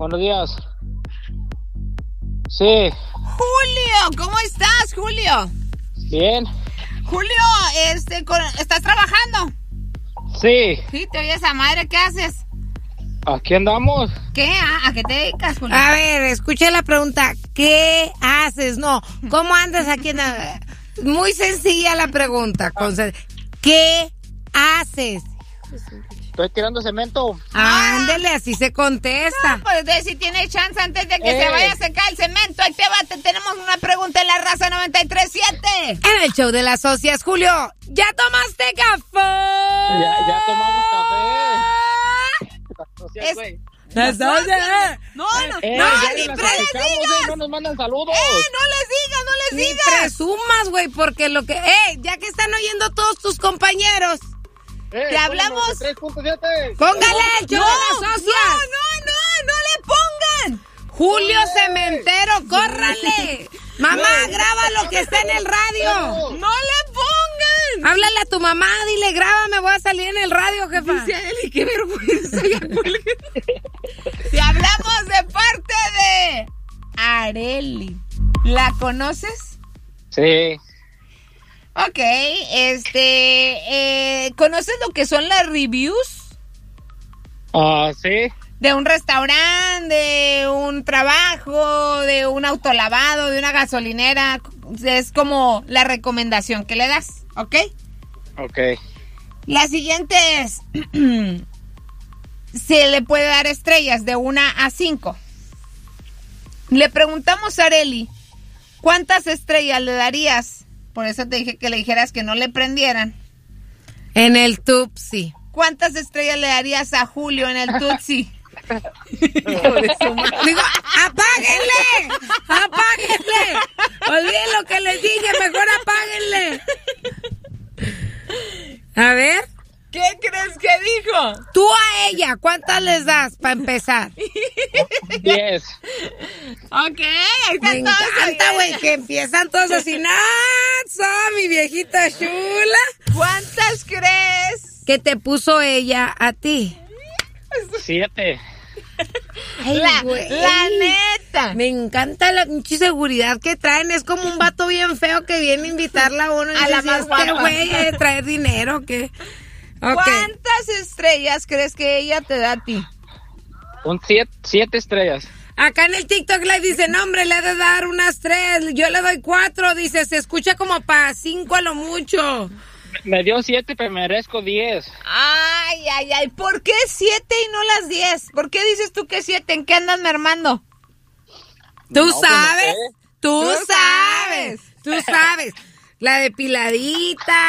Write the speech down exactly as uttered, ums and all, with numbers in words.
Buenos días. Sí. Julio, ¿cómo estás, Julio? Bien. Julio, este, con- ¿estás trabajando? Sí. Sí, te oyes a madre, ¿qué haces? Aquí andamos. ¿Qué? ¿A, a qué te dedicas, Julio? A ver, escucha la pregunta. ¿Qué haces? No, ¿cómo andas aquí? En la- Muy sencilla la pregunta. Conce- ¿Qué haces? Estoy tirando cemento. Ándele, así se contesta. No, pues de si tienes chance antes de que Eh. se vaya a secar el cemento. Ahí te va, te tenemos una pregunta en la raza noventa y tres siete. En el show de las socias, Julio, ¿ya tomaste café? Ya, ya tomamos café. Es- güey. Las socias. No, no, Eh, no, ya ni las pre- platicamos, eh, no nos mandan saludos. ¡Eh, no les digas, no les Ni digas! presumas, güey, porque lo que... ¡Eh! Ya que están oyendo todos tus compañeros, Eh, te hablamos- tres punto siete. póngale el show No, de las socias. no, no, no, no le pongan. Julio Cementero, córrale. Mamá, graba lo que está en el radio. No le pongan. Háblale a tu mamá, dile, grábame, voy a salir en el radio, jefa. Dice Eli, qué vergüenza. Ya cuelgue. Te hablamos de parte de Areli. ¿La conoces? Sí. Ok, este, eh, ¿conoces lo que son las reviews Ah, sí. de un restaurante, de un trabajo, de un autolavado, de una gasolinera? Es como la recomendación que le das, ¿ok? Ok. La siguiente es, se le puede dar estrellas de una a cinco. Le preguntamos a Areli, ¿cuántas estrellas le darías? Por eso te dije que le dijeras que no le prendieran. En el Tupsi. ¿Cuántas estrellas le darías a Julio en el Tutsi? Digo, apáguenle, apáguenle. Olviden lo que les dije, mejor apáguenle. A ver, ¿Qué crees que dijo? tú a ella, ¿cuántas les das para empezar? Diez. Ok, ahí Me están todos encanta, oyendo. güey, que empiezan todos así. ¡Nazo, mi viejita chula! ¿Cuántas crees? ¿Qué te puso ella a ti? Siete. Ay, La, güey. la neta. Me encanta la pinche seguridad que traen. Es como un vato bien feo que viene a invitarla a uno y A la dice, más este guapa. güey de traer dinero, ¿qué? Ok. ¿Cuántas estrellas crees que ella te da a ti? Un siete, siete estrellas. Acá en el TikTok Live dice, no, hombre, le ha de dar unas tres. Yo le doy cuatro. Dice, se escucha como para cinco a lo mucho. Me dio siete, pero merezco diez. Ay, ay, ay. ¿Por qué siete y no las diez? ¿Por qué dices tú que siete? ¿En qué andas mermando? ¿Tú No, pues no sabes? sé. ¿Tú, Tú sabes? sabes. ¿Tú sabes? La depiladita.